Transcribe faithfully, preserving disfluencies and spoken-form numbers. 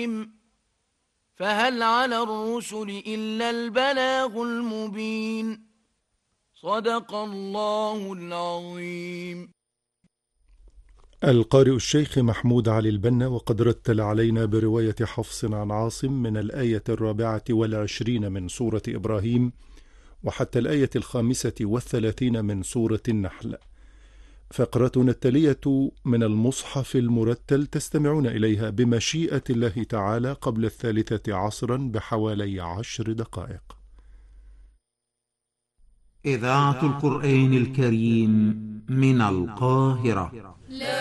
ربهم فهل على الرسل إلا البلاغ المبين. صدق الله العظيم. القارئ الشيخ محمود علي البنا، وقد رتل علينا برواية حفص عن عاصم من الآية الرابعة والعشرين من سورة إبراهيم وحتى الآية الخامسة والثلاثين من سورة النحل. فقرتنا التالية من المصحف المرتل تستمعون إليها بمشيئة الله تعالى قبل الثالثة عصرا بحوالي عشر دقائق. إذاعة القرآن الكريم من القاهرة.